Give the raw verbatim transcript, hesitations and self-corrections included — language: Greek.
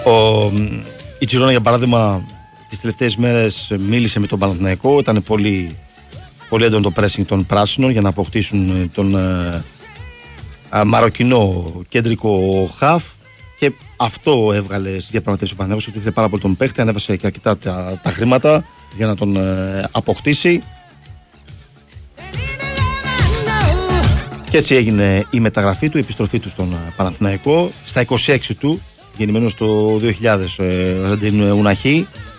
Ο, η Τζιρόνα, για παράδειγμα, τις τελευταίες μέρες μίλησε με τον Παναθηναϊκό. Ήταν πολύ, πολύ έντονο το pressing των πράσινων για να αποκτήσουν τον ε, ε, μαροκινό κεντρικό χαφ. Και αυτό έβγαλε στις διαπραγματεύσεις ο Παναθηναϊκός, ότι ήθελε πάρα πολύ τον παίχτη. Ανέβασε και αρκετά τα, τα χρήματα για να τον ε, αποκτήσει. Και έτσι έγινε η μεταγραφή του, η επιστροφή του στον Παναθηναϊκό. Στα είκοσι έξι του, γεννημένος το δύο χιλιάδες, Ραντίν Ουναχή,